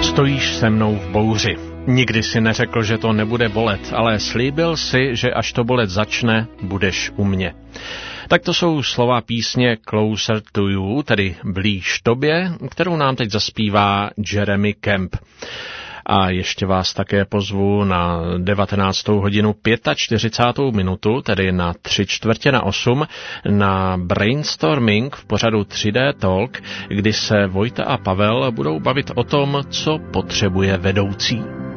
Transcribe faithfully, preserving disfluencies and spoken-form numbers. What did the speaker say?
Stojíš se mnou v bouři. Nikdy si neřekl, že to nebude bolet, ale slíbil si, že až to bolet začne, budeš u mě. Tak to jsou slova písně Closer to You, tedy Blíž tobě, kterou nám teď zaspívá Jeremy Camp. A ještě vás také pozvu na devatenáctou hodinu čtyřicátou pátou minutu, tedy na tři čtvrtě na osm, na brainstorming v pořadu tři dé Talk, kdy se Vojta a Pavel budou bavit o tom, co potřebuje vedoucí.